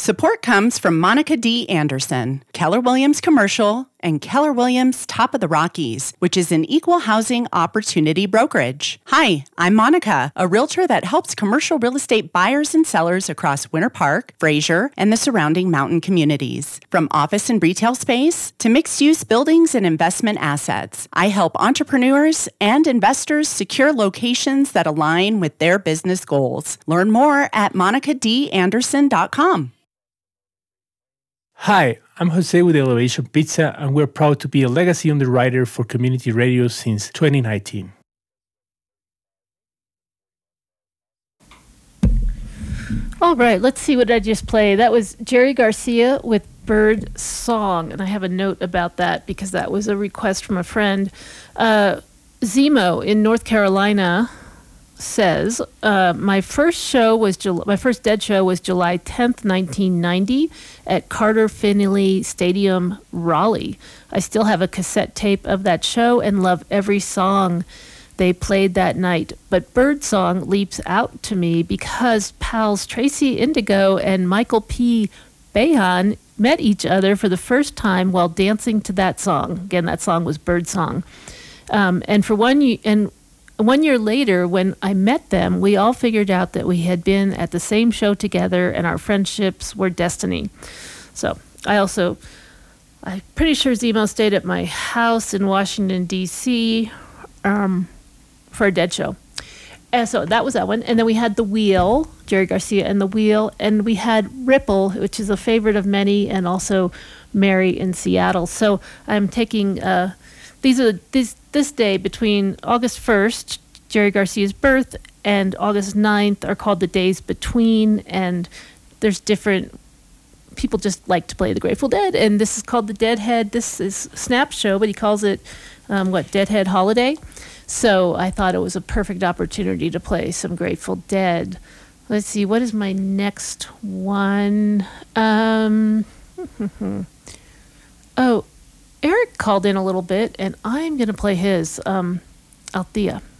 Support comes from Monica D. Anderson, Keller Williams Commercial, and Keller Williams Top of the Rockies, which is an equal housing opportunity brokerage. Hi, I'm Monica, a realtor that helps commercial real estate buyers and sellers across Winter Park, Fraser, and the surrounding mountain communities. From office and retail space to mixed-use buildings and investment assets, I help entrepreneurs and investors secure locations that align with their business goals. Learn more at monicadanderson.com. Hi, I'm Jose with Elevation Pizza, and we're proud to be a legacy underwriter for community radio since 2019. All right, let's see what I just played. That was Jerry Garcia with Bird Song, and I have a note about that because that was a request from a friend. Zemo in North Carolina says, my first Dead show was July 10th, 1990 at Carter Finley Stadium, Raleigh. I still have a cassette tape of that show and love every song they played that night. But Birdsong leaps out to me because pals Tracy Indigo and Michael P. Behan met each other for the first time while dancing to that song. Again, that song was Birdsong. And 1 year later, when I met them, we all figured out that we had been at the same show together and our friendships were destiny. So I'm pretty sure Zemo stayed at my house in Washington, D.C. For a Dead show. And so that was that one. And then we had The Wheel, Jerry Garcia and The Wheel. And we had Ripple, which is a favorite of many, and also Mary in Seattle. So I'm taking... This day between August 1st, Jerry Garcia's birth, and August 9th are called the days between, and there's different people just like to play the Grateful Dead, and this is called the Deadhead. This is Snap's show, but he calls it Deadhead Holiday. So I thought it was a perfect opportunity to play some Grateful Dead. Let's see, what is my next one? Eric called in a little bit, and I'm going to play his, Althea.